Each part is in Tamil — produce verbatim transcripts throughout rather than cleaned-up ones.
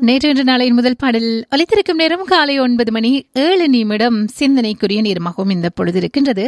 நேற்று நாளையின் முதல் பாடல் ஒலித்திருக்கும் நேரம் காலை ஒன்பது மணி ஏழு நிமிடம். சிந்தனைக்குரிய நேரமாகவும் இந்த பொழுது இருக்கின்றது.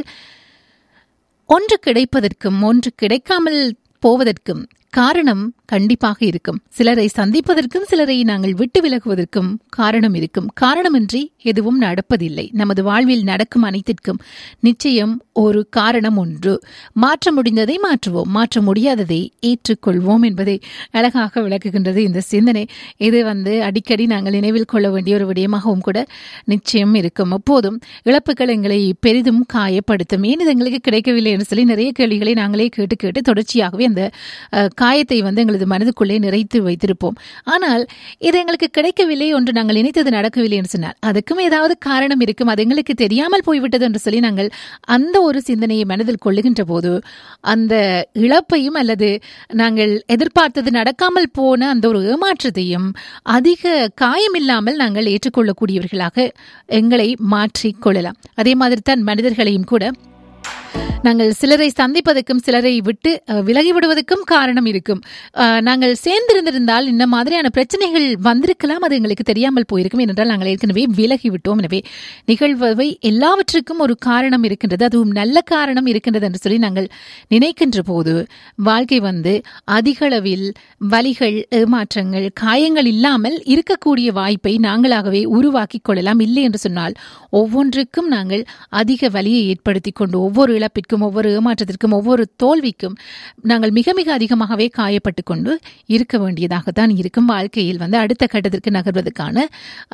ஒன்று கிடைப்பதற்கும் ஒன்று கிடைக்காமல் போவதற்கும் காரணம் கண்டிப்பாக இருக்கும். சிலரை சந்திப்பதற்கும் சிலரை நாங்கள் விட்டு விலகுவதற்கும் காரணம் இருக்கும். காரணமின்றி எதுவும் நடப்பதில்லை. நமது வாழ்வில் நடக்கும் அனைத்திற்கும் நிச்சயம் ஒரு காரணம் ஒன்று. மாற்ற முடிந்ததை மாற்றுவோம், மாற்ற முடியாததை ஏற்றுக்கொள்வோம் என்பதை அழகாக விளக்குகின்றது இந்த சிந்தனை. இது வந்து அடிக்கடி நாங்கள் நினைவில் கொள்ள வேண்டிய ஒரு விடயமாகவும் கூட நிச்சயம் இருக்கும். அப்போதும் இழப்புகள் எங்களை பெரிதும் காயப்படுத்தும். ஏன் இது எங்களுக்கு கிடைக்கவில்லை என்று சொல்லி நிறைய கேள்விகளை நாங்களே கேட்டு கேட்டு தொடர்ச்சியாகவே அந்த காயத்தை வந்து எங்களது மனதுக்குள்ளே நிறைத்து வைத்திருப்போம். ஆனால் இது எங்களுக்கு கிடைக்கவில்லை, ஒன்று நாங்கள் நினைத்தது நடக்கவில்லை என்று சொன்னால் அதுக்கும் ஏதாவது காரணம் இருக்கும். அது எங்களுக்கு தெரியாமல் போய்விட்டது என்று சொல்லி நாங்கள் அந்த ஒரு சிந்தனையை மனதில் கொள்ளுகின்ற போது அந்த இழப்பையும் அல்லது நாங்கள் எதிர்பார்த்தது நடக்காமல் போன அந்த ஒரு ஏமாற்றத்தையும் அதிக காயமில்லாமல் நாங்கள் ஏற்றுக்கொள்ளக்கூடியவர்களாக எங்களை மாற்றிக் கொள்ளலாம். அதே மாதிரி தான் மனிதர்களையும் கூட நாங்கள் சிலரை சந்திப்பதற்கும் சிலரை விட்டு விலகிவிடுவதற்கும் காரணம் இருக்கும். நாங்கள் சேர்ந்திருந்திருந்தால் இந்த மாதிரியான பிரச்சனைகள் வந்திருக்கலாம், அது எங்களுக்கு தெரியாமல் போயிருக்கும். ஏனென்றால் நாங்கள் ஏற்கனவே விலகிவிட்டோம். எனவே நிகழ்வை எல்லாவற்றுக்கும் ஒரு காரணம் இருக்கின்றது, அதுவும் நல்ல காரணம் இருக்கின்றது என்று சொல்லி நாங்கள் நினைக்கின்ற போது வாழ்க்கை வந்து அதிகளவில் வலிகள், ஏமாற்றங்கள், காயங்கள் இல்லாமல் இருக்கக்கூடிய வாய்ப்பை நாங்களாகவே உருவாக்கி கொள்ளலாம். இல்லை என்று சொன்னால் ஒவ்வொன்றுக்கும் நாங்கள் அதிக வலியை ஏற்படுத்திக் கொண்டு ஒவ்வொரு இழப்பிற்கும், ஒவ்வொரு ஏமாற்றத்திற்கும், ஒவ்வொரு தோல்விக்கும் நாங்கள் மிக மிக அதிகமாகவே காயப்பட்டு கொண்டு இருக்க வேண்டியதாகத்தான் இருக்கும். வாழ்க்கையில் வந்து அடுத்த கட்டத்திற்கு நகர்வதற்கான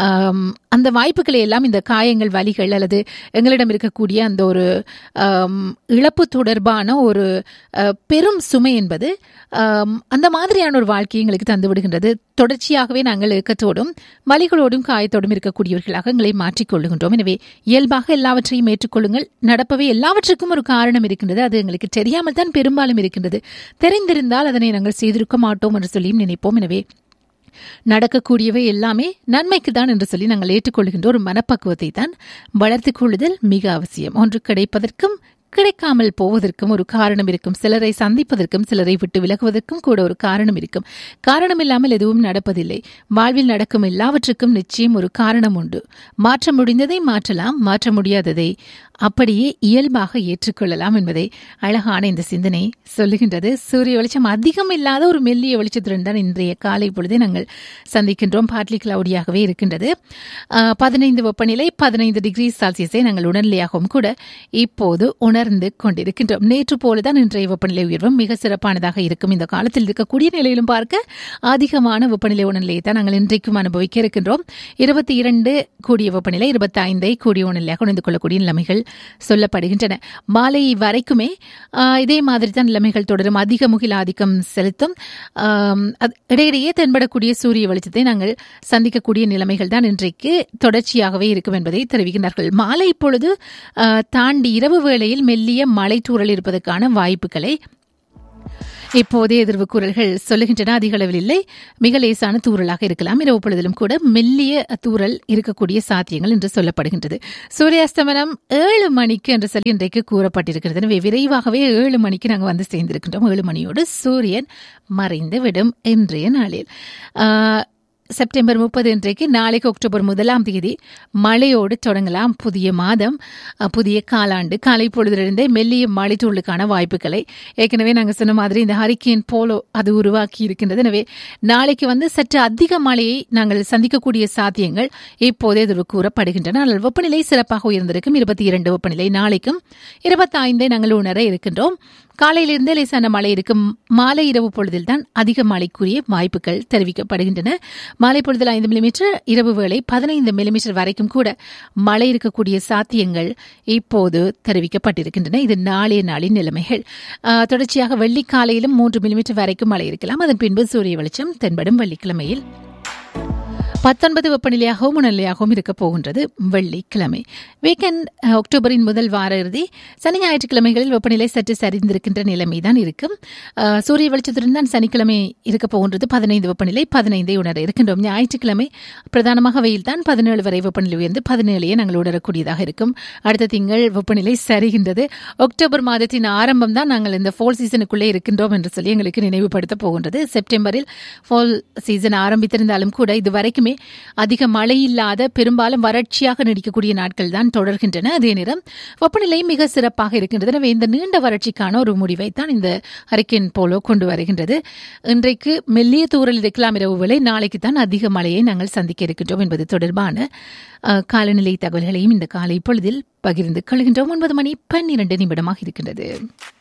அந்த வாய்ப்புகளை எல்லாம் இந்த காயங்கள், வலிகள் அல்லது எங்களிடம் இருக்கக்கூடிய அந்த ஒரு இழப்பு தொடர்பான ஒரு பெரும் சுமை என்பது அந்த மாதிரியான ஒரு வாழ்க்கையை எங்களுக்கு தந்து விடுகின்றது. தொடர்ச்சியாகவே நாங்கள் இயக்கத்தோடும் வலிகளோடும் காயத்தோடும் இருக்கக்கூடியவர்களாக எங்களை மாற்றிக்கொள்ளுகின்றோம். எனவே இயல்பாக எல்லாவற்றையும் ஏற்றுக்கொள்ளுங்கள். நடப்பவை எல்லாவற்றுக்கும் ஒரு காரணம் இருக்கின்றது, அது எங்களுக்கு தெரியாமல் தான் பெரும்பாலும் இருக்கின்றது. தெரிந்திருந்தால் அதனை நாங்கள் செய்திருக்க மாட்டோம் என்று சொல்லியும் நினைப்போம். எனவே நடக்கக்கூடியவை எல்லாமே நன்மைக்கு தான் என்று சொல்லி நாங்கள் ஏற்றுக்கொள்கின்ற ஒரு மனப்பக்குவத்தை தான் வளர்த்துக் கொள்ளுதல் மிக அவசியம். ஒன்று கிடைப்பதற்கும் கிடைக்காமல் போவதற்கும் ஒரு காரணம் இருக்கும். சிலரை சந்திப்பதற்கும் சிலரை விட்டு விலகுவதற்கும் கூட ஒரு காரணம் இருக்கும். காரணம் இல்லாமல் எதுவும் நடப்பதில்லை. வாழ்வில் நடக்கும் எல்லாவற்றுக்கும் நிச்சயம் ஒரு காரணம் உண்டு. மாற்ற முடிந்ததை மாற்றலாம், மாற்ற முடியாததை அப்படியே இயல்பாக ஏற்றுக்கொள்ளலாம் என்பதை அழகான இந்த சிந்தனை சொல்லுகின்றது. சூரிய வெளிச்சம் அதிகம் இல்லாத ஒரு மெல்லிய வெளிச்சத்துடன் தான் இன்றைய காலை பொழுதை நாங்கள் சந்திக்கின்றோம். பார்ட்லி கிளவுடியாகவே இருக்கின்றது. பதினைந்து வெப்பநிலை, பதினைந்து டிகிரி செல்சியஸை நாங்கள் உணர்நிலையாகவும் கூட இப்போது உணர்ந்து கொண்டிருக்கின்றோம். நேற்று போலதான் இன்றைய வெப்பநிலை உயர்வும் மிக சிறப்பானதாக இருக்கும். இந்த காலத்தில் இருக்கக்கூடிய நிலையிலும் பார்க்க அதிகமான வெப்பநிலை உணர்நிலையை தான் நாங்கள் இன்றைக்கும் அனுபவிக்க இருக்கின்றோம். இருபத்தி இரண்டு கூடிய வெப்பநிலை, இருபத்தி ஐந்தை கூடிய உணர்நிலையாக உணர்ந்து கொள்ளக்கூடிய நிலைமைகள் சொல்லப்படுகின்றன. மாலை வரைக்குமே இதே மாதிரி தான் நிலைமைகள் தொடரும். அதிக முகில் ஆதிக்கம் செலுத்தும். இடையிடையே தென்படக்கூடிய சூரிய வெளிச்சத்தை நாங்கள் சந்திக்கக்கூடிய நிலைமைகள் தான் இன்றைக்கு தொடர்ச்சியாகவே இருக்கும் என்பதை தெரிவிக்கின்றார்கள். மாலை பொழுது தாண்டி இரவு வேளையில் மெல்லிய மழை தூறல் இருப்பதற்கான வாய்ப்புகளை இப்போதே எதிர்வு கூறல்கள் சொல்லுகின்றன. அதிக அளவில் இல்லை, மிக லேசான தூறலாக இருக்கலாம். இரவு பொழுதிலும் கூட மெல்லிய தூறல் இருக்கக்கூடிய சாத்தியங்கள் என்று சொல்லப்படுகின்றது. சூரியாஸ்தமனம் ஏழு மணிக்கு என்று சொல்லி இன்றைக்கு கூறப்பட்டிருக்கிறது. எனவே விரைவாகவே ஏழு மணிக்கு நாங்கள் வந்து சேர்ந்திருக்கின்றோம். ஏழு மணியோடு சூரியன் மறைந்து விடும் இன்றைய நாளில். செப்டம்பர் முப்பது இன்றைக்கு, நாளைக்கு அக்டோபர் முதலாம் தேதி மழையோடு தொடங்கலாம். புதிய மாதம், புதிய காலாண்டு. காலை பொழுதிலிருந்தே மெல்லிய மழைத்தூளுக்கான வாய்ப்புகளை ஏற்கனவே நாங்கள் சொன்ன மாதிரி இந்த ஹரிக்கேன் போலோ அது உருவாக்கி இருக்கின்றது. எனவே நாளைக்கு வந்து சற்று அதிக மழையை நாங்கள் சந்திக்கக்கூடிய சாத்தியங்கள் இப்போதே இது கூறப்படுகின்றன. ஆனால் வெப்பநிலை சிறப்பாக உயர்ந்திருக்கும். இருபத்தி இரண்டு வெப்பநிலை நாளைக்கும், இருபத்தி ஐந்தை நாங்கள் உணர இருக்கின்றோம். காலையிலிருந்தே லேசான மழை இருக்கும். மாலை இரவு பொழுதில் தான் அதிக மழைக்குரிய வாய்ப்புகள் தெரிவிக்கப்படுகின்றன. மாலை பொழுதில் ஐந்து மில்லிமீட்டர், இரவு வேளை பதினைந்து மில்லிமீட்டர் வரைக்கும் கூட மழை இருக்கக்கூடிய சாத்தியங்கள் இப்போது தெரிவிக்கப்பட்டிருக்கின்றன. இது நாளைய நாளின் நிலைமைகள். தொடர்ச்சியாக வெள்ளிக்காலையிலும் மூன்று மில்லிமீட்டர் வரைக்கும் மழை இருக்கலாம். அதன் பின்பு சூரிய வெளிச்சம் தென்படும் வெள்ளிக்கிழமையில். பத்தொன்பது வெப்பநிலையாகவும் உணர்நிலையாகவும் இருக்கப் போகின்றது வெள்ளிக்கிழமை. வீக்கெண்ட் அக்டோபரின் முதல் வார இறுதி சனி ஞாயிற்றுக்கிழமைகளில் வெப்பநிலை சற்று சரிந்திருக்கின்ற நிலைமை தான் இருக்கும். சூரிய வெளிச்சத்துடன் தான் சனிக்கிழமை இருக்கப் போகின்றது. பதினைந்து வெப்பநிலை பதினைந்தை உணர இருக்கின்றோம். ஞாயிற்றுக்கிழமை பிரதானமாக வெயில் தான். பதினேழு வரை வெப்பநிலை உயர்ந்து பதினேழையே நாங்கள் உணரக்கூடியதாக இருக்கும். அடுத்த திங்கள் வெப்பநிலை சரிகின்றது. அக்டோபர் மாதத்தின் ஆரம்பம் தான் நாங்கள் இந்த ஃபால் சீசனுக்குள்ளே இருக்கின்றோம் என்று சொல்லி எங்களுக்கு நினைவுபடுத்த போகின்றது. செப்டம்பரில் ஃபால் சீசன் ஆரம்பித்திருந்தாலும் கூட இதுவரைக்குமே அதிக மழை இல்லாத பெரும்பாலும் வறட்சியாக நீடிக்கக்கூடிய நாட்கள் தான் தொடர்கின்றன. அதே நேரம் வெப்பநிலை மிக சிறப்பாக இருக்கின்றது. எனவே இந்த நீண்ட வறட்சிக்கான ஒரு முடிவை தான் இந்த ஹரிக்கேன் போலோ கொண்டு வருகின்றது. இன்றைக்கு மெல்லிய தூறல் இருக்கலாம் இரவு வேளை, நாளைக்கு தான் அதிக மழையை நாங்கள் சந்திக்க இருக்கின்றோம் என்பது தொடர்பான காலநிலை தகவல்களையும் இந்த காலை பொழுதில் பகிர்ந்து கொள்கின்றோம். ஒன்பது மணி பன்னிரண்டு நிமிடமாக இருக்கின்றது.